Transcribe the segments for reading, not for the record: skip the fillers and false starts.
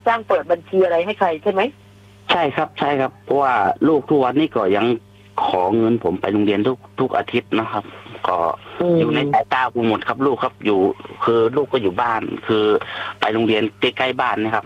จ้างเปิดบัญชีอะไรให้ใครใช่ไหมใช่ครับใช่ครับเพราะว่าลูกทุกวันนี้ก็ยังขอเงินผมไปโรงเรียนทุกอาทิตย์นะครับก็อยู่ในสายตาผมหมดครับลูกครับอยู่คือลูกก็อยู่บ้านคือไปโรงเรียนใกล้ๆบ้านนะครับ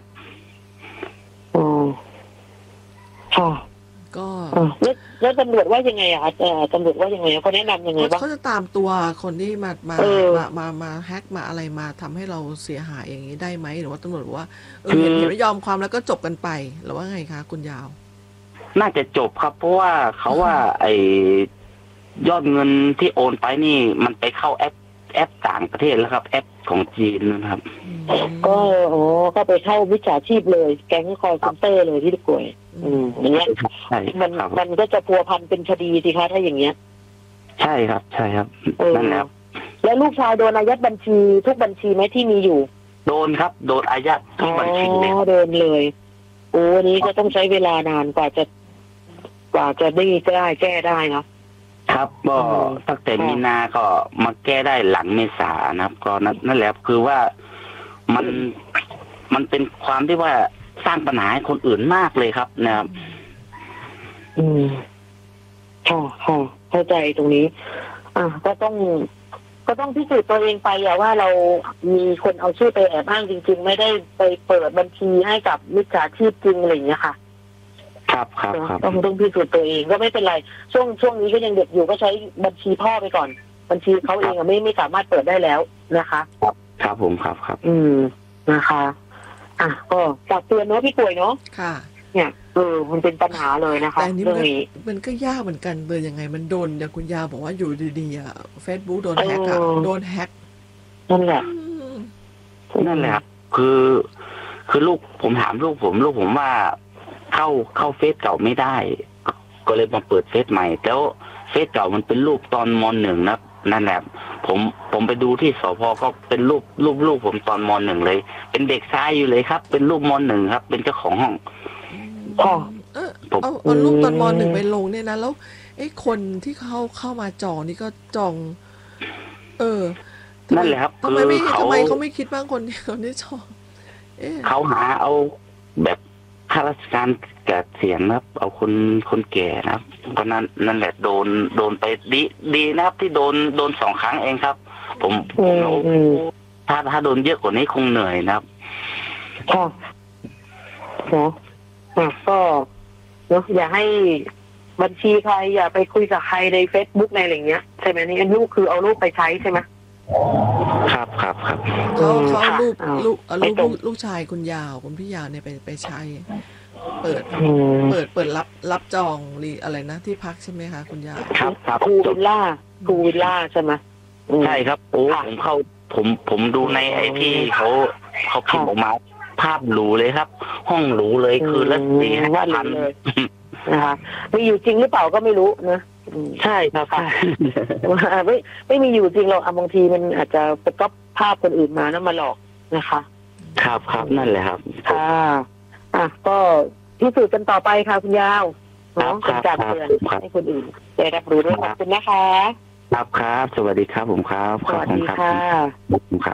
ค่ะก็แล้วตำรวจว่ายังไงอ่ะตำรวจว่ายังไงเขาแนะนำยังไงบ้างเขาจะตามตัวคนที่มาแฮกมาอะไรมาทำให้เราเสียหายอย่างนี้ได้ไหมหรือว่าตำรวจว่าเห็นไม่ยอมความแล้วก็จบกันไปหรือว่าไงคะคุณยาวน่าจะจบครับเพราะว่าเขาว่ายอดเงินที่โอนไปนี่มันไปเข้าแอปต่างประเทศแล้วครับแอปของจีนนะครับก็ไปเข้าวิชาชีพเลยแก๊งคอลเซ็นเตอร์เลยที่ตะกั่วอย่างเงี้ยมันก็จะพัวพันเป็นคดีสิคะถ้าอย่างเงี้ยใช่ครับใช่ครับนั่นแหละแล้วลูกชายโดนอายัดบัญชีทุกบัญชีไหมที่มีอยู่โดนครับโดนอายัดทุกบัญชีเลยโดนเลยโอ้นี้ก็ต้องใช้เวลานานกว่าจะได้แก้ได้นะครับก็ตั้งแต่มีนาก็มาแก้ได้หลังเมษานะครับก็นั่นแหละคือว่ามันเป็นความที่ว่าสร้างปัญหาให้คนอื่นมากเลยครับนะครับค่ะเข้าใจตรงนี้ก็ต้องพิสูจน์ตัวเองไปว่าเรามีคนเอาชื่อไปแอบอ้างจริงๆไม่ได้ไปเปิดบัญชีให้กับมิจฉาชีพจริงอะไรอย่างเงี้ยค่ะครับต้องพิสูจน์ตัวเองก็ไม่เป็นไรช่วงนี้ก็ยังเด็กอยู่ก็ใช้บัญชีพ่อไปก่อนบัญชีเขาเองไม่สามารถเปิดได้แล้วนะคะครับผมครับนะคะก็ฝากเตือนเนาะพี่ป่วยเนาะค่ะเนี่ยมันเป็นปัญหาเลยนะคะเรื่องนี้มันก็ยากเหมือนกันเบอร์ยังไงมันโดนอย่างคุณยาบอกว่าอยู่ดีๆFacebook โดนแฮกโดนแฮกนั่นแหละคือลูกผมถามลูกผมว่าเข้าเฟซเก่าไม่ได้ก็เลยมาเปิดเฟซใหม่แล้วเฟซเก่ามันเป็นรูปตอนม.1นะนั่นแหละผมไปดูที่สภ.ก็เป็นรูปผมตอนม.1เลยเป็นเด็กชายอยู่เลยครับเป็นรูปม.1ครับเป็นเจ้าของห้องเอารูปตอนม.1ไปลงเนี่ยนะแล้วคนที่เข้ามาจองนี่ก็จองนั่นแหละครับทำไมเขาไม่คิดบ้างคนที่จองเขาหาเอาแบบข้าราชการเกษียณนะครับเอาคนแก่นะครับก็นั่นแหละโดนไปดีนะครับที่โดน2 ครั้งเองครับผมถ้าโดนเยอะกว่านี้คงเหนื่อยนะครับก็อย่าให้บัญชีใครอย่าไปคุยกับใครใน Facebook ในอะไรเงี้ยใช่ไหมนี่ลูกคือเอารูปไปใช้ใช่ไหมครับเขาเอาลูกชายคุณยาวคุณพี่ยาวเนี่ยไปใช้เปิดรับจองอะไรนะที่พักใช่ไหมคะคุณยาวครับภูวิลล่าใช่ไหมใช่ครับผมดูในไอที่เขาพิมพ์ออกมาภาพหรูเลยครับห้องหรูเลยคือละ4,000 เลยนะคะมีอยู่จริงหรือเปล่าก็ไม่รู้นะใช่ครับไม่มีอยู่จริงหรอกบางทีมันอาจจะไปก๊อปภาพคนอื่นมาแล้วมาหลอกนะคะครับนั่นแหละครับก็พิสูจน์กันต่อไปค่ะคุณยาวเป็นการเตือนให้คนอื่นได้รับรู้ด้วยขอบคุณนะคะครับสวัสดีครับผมครับสวัสดีค่ะ